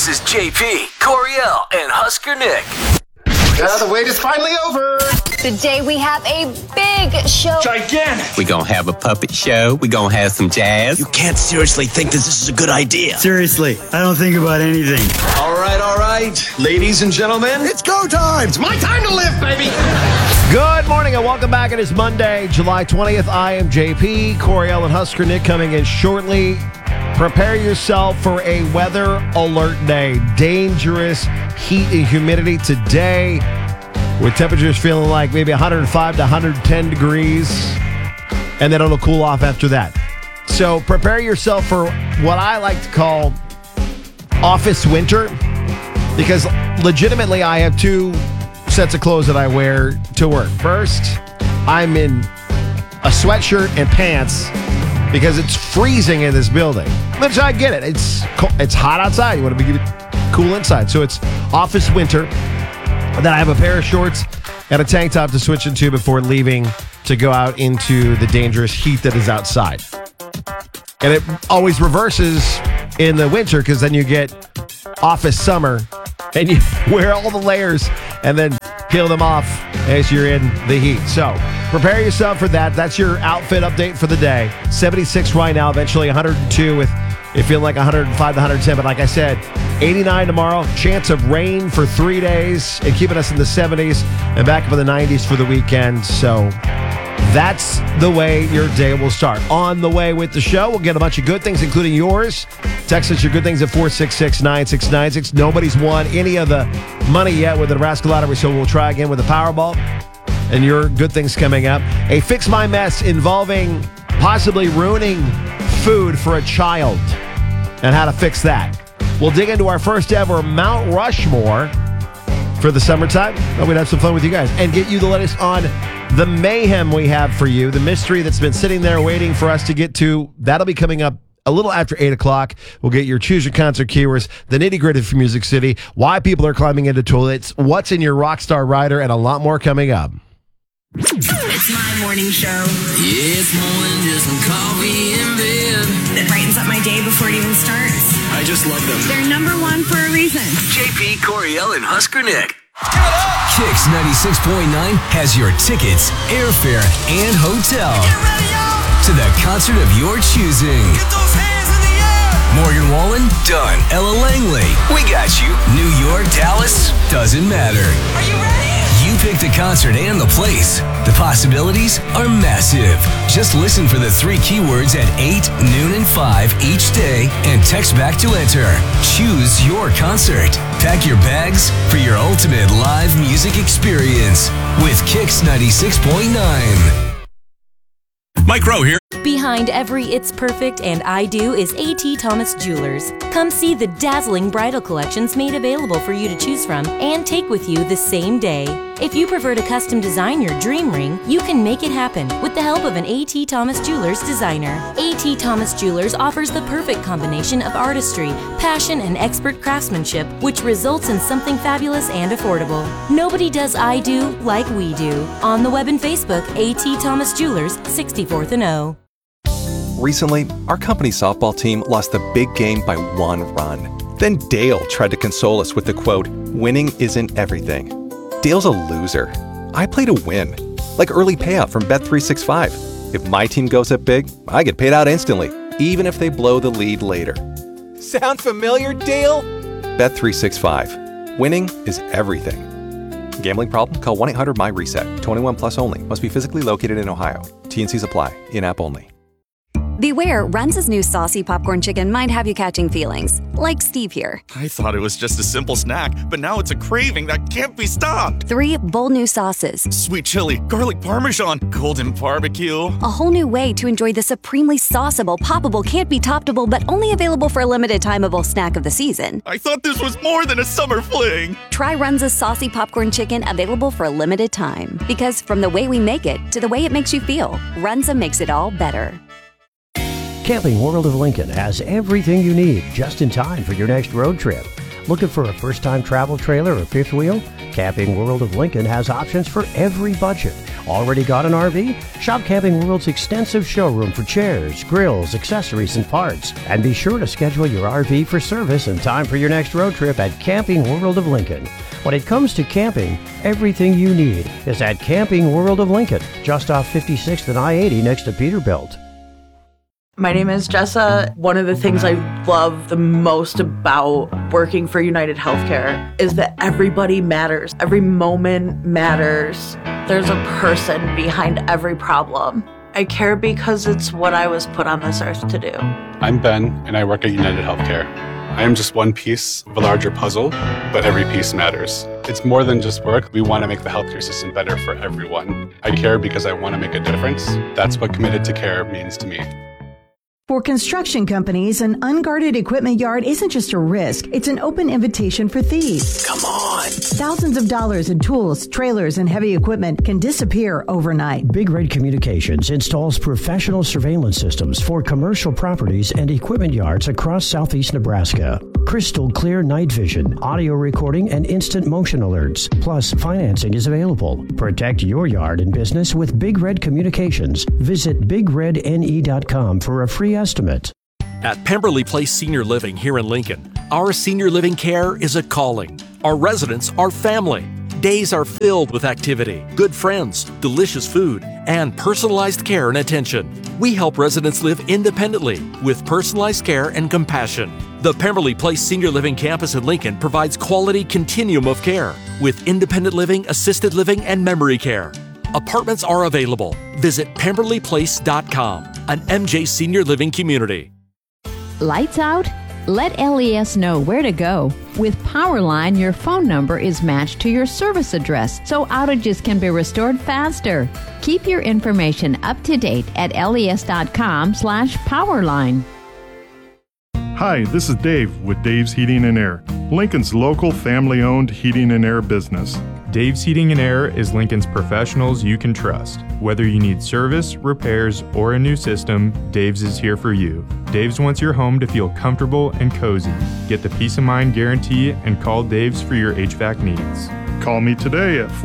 This is JP, Coriel, and Husker Nick. The wait is finally over. Today we have a big show. Gigantic. We're going to have a puppet show. We're going to have some jazz. You can't seriously think this is a good idea. Seriously, I don't think about anything. All right. Ladies and gentlemen, It's go time. it's my time to live, baby. Good morning and welcome back. It is Monday, July 20th. I am JP, Coriel, and Husker Nick coming in shortly. Prepare yourself for a weather alert day. Dangerous heat and humidity today, with temperatures feeling like maybe 105 to 110 degrees, and then it'll cool off after that. So prepare yourself for what I like to call office winter, because legitimately I have two sets of clothes that I wear to work. First, I'm in a sweatshirt and pants because it's freezing in this building. Which I get it. It's hot outside. You want to be cool inside. So it's office winter. And then I have a pair of shorts and a tank top to switch into before leaving to go out into the dangerous heat that is outside. And it always reverses in the winter because then you get office summer and you wear all the layers and then peel them off as you're in the heat. So prepare yourself for that. That's your outfit update for the day. 76 right now, eventually 102 with it feeling like 105 to 110. But like I said, 89 tomorrow. Chance of rain for 3 days and keeping us in the 70s and back up in the 90s for the weekend. So that's the way your day will start. On the way with the show, we'll get a bunch of good things, including yours. Text us your good things at 466-9696. Nobody's won any of the money yet with the Nebraska Lottery, so we'll try again with the Powerball. And your good things coming up. A Fix My Mess involving possibly ruining food for a child and how to fix that. We'll dig into our first ever Mount Rushmore for the summertime. We'd have some fun with you guys and get you the latest on the mayhem we have for you, the mystery that's been sitting there waiting for us to get to. That'll be coming up a little after 8 o'clock. We'll get your Choose Your Concert keywords, the nitty-gritty for Music City, why people are climbing into toilets, what's in your Rockstar Rider, and a lot more coming up. It's my morning show. It's morning, just some coffee in bed. It brightens up my day before it even starts. I just love them. They're number one for a reason. JP, Coriel, and Husker Nick. Kicks 96.9 has your tickets, airfare, and hotel to the concert of your choosing. Get those hands in the air. Morgan Wallen? Done. Ella Langley? We got you. New York, Dallas? Doesn't matter. Are you ready? You pick the concert and the place. The possibilities are massive. Just listen for the 3 keywords at 8, noon, and 5 each day and text back to enter. Choose your concert. Pack your bags for your ultimate live music experience with Kicks 96.9. Mike Rowe here. Behind every It's Perfect and I Do is A.T. Thomas Jewelers. Come see the dazzling bridal collections made available for you to choose from and take with you the same day. If you prefer to custom design your dream ring, you can make it happen with the help of an A.T. Thomas Jewelers designer. A.T. Thomas Jewelers offers the perfect combination of artistry, passion, and expert craftsmanship, which results in something fabulous and affordable. Nobody does I Do like we do. On the web and Facebook, A.T. Thomas Jewelers, 64th and O. Recently, our company softball team lost the big game by 1 run. Then Dale tried to console us with the quote, "Winning isn't everything." Dale's a loser. I play to win, like early payout from Bet365. If my team goes up big, I get paid out instantly, even if they blow the lead later. Sound familiar, Dale? Bet365. Winning is everything. Gambling problem? Call 1-800-MY-RESET. 21 plus only. Must be physically located in Ohio. T&Cs apply. In-app only. Beware, Runza's new saucy popcorn chicken might have you catching feelings, like Steve here. I thought it was just a simple snack, but now it's a craving that can't be stopped. 3 bold new sauces. Sweet chili, garlic parmesan, golden barbecue. A whole new way to enjoy the supremely sauceable, poppable, can't be toppable, but only available for a limited timeable snack of the season. I thought this was more than a summer fling. Try Runza's saucy popcorn chicken, available for a limited time. Because from the way we make it to the way it makes you feel, Runza makes it all better. Camping World of Lincoln has everything you need just in time for your next road trip. Looking for a first-time travel trailer or fifth wheel? Camping World of Lincoln has options for every budget. Already got an RV? Shop Camping World's extensive showroom for chairs, grills, accessories, and parts. And be sure to schedule your RV for service in time for your next road trip at Camping World of Lincoln. When it comes to camping, everything you need is at Camping World of Lincoln, just off 56th and I-80 next to Peterbilt. My name is Jessa. One of the things I love the most about working for United Healthcare is that everybody matters. Every moment matters. There's a person behind every problem. I care because it's what I was put on this earth to do. I'm Ben, and I work at United Healthcare. I am just one piece of a larger puzzle, but every piece matters. It's more than just work. We want to make the healthcare system better for everyone. I care because I want to make a difference. That's what committed to care means to me. For construction companies, an unguarded equipment yard isn't just a risk, it's an open invitation for thieves. Come on. Thousands of dollars in tools, trailers, and heavy equipment can disappear overnight. Big Red Communications installs professional surveillance systems for commercial properties and equipment yards across southeast Nebraska. Crystal clear night vision, audio recording, and instant motion alerts. Plus, financing is available. Protect your yard and business with Big Red Communications. Visit BigRedNE.com for a free estimate. At Pemberley Place Senior Living here in Lincoln, our senior living care is a calling. Our residents are family. Days are filled with activity, good friends, delicious food, and personalized care and attention. We help residents live independently with personalized care and compassion. The Pemberley Place Senior Living Campus in Lincoln provides quality continuum of care with independent living, assisted living, and memory care. Apartments are available. Visit PemberleyPlace.com, an MJ Senior Living community. Lights out? Let LES know where to go. With Powerline, your phone number is matched to your service address, so outages can be restored faster. Keep your information up to date at les.com/Powerline. Hi, this is Dave with Dave's Heating and Air, Lincoln's local family-owned heating and air business. Dave's Heating and Air is Lincoln's professionals you can trust. Whether you need service, repairs, or a new system, Dave's is here for you. Dave's wants your home to feel comfortable and cozy. Get the peace of mind guarantee and call Dave's for your HVAC needs. Call me today at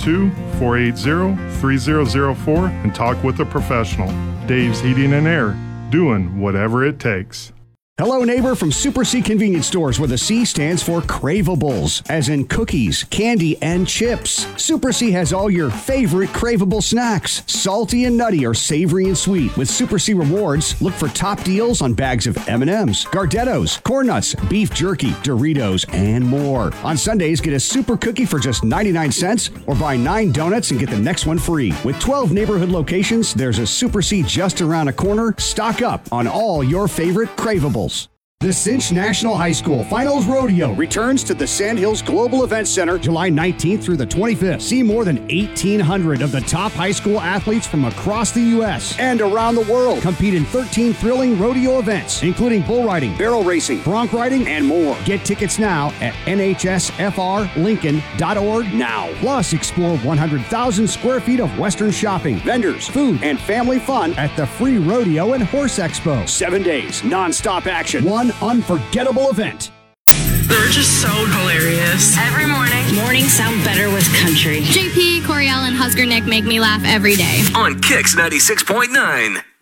402-480-3004 and talk with a professional. Dave's Heating and Air, doing whatever it takes. Hello, neighbor from Super C Convenience Stores, where the C stands for Cravables, as in cookies, candy, and chips. Super C has all your favorite craveable snacks, salty and nutty or savory and sweet. With Super C Rewards, look for top deals on bags of M&Ms, Gardettos, Corn Nuts, beef jerky, Doritos, and more. On Sundays, get a super cookie for just 99 cents or buy 9 donuts and get the next one free. With 12 neighborhood locations, there's a Super C just around a corner. Stock up on all your favorite cravables. The Cinch National High School Finals Rodeo returns to the Sandhills Global Events Center July 19th through the 25th. See more than 1,800 of the top high school athletes from across the U.S. and around the world compete in 13 thrilling rodeo events, including bull riding, barrel racing, bronc riding, and more. Get tickets now at nhsfrlincoln.org now. Plus, explore 100,000 square feet of Western shopping, vendors, food, and family fun at the Free Rodeo and Horse Expo. 7 days, non-stop action. One unforgettable event. They're just so hilarious. Every morning. Mornings sound better with country. JP, Coriel, and Husker Nick make me laugh every day. On Kix 96.9.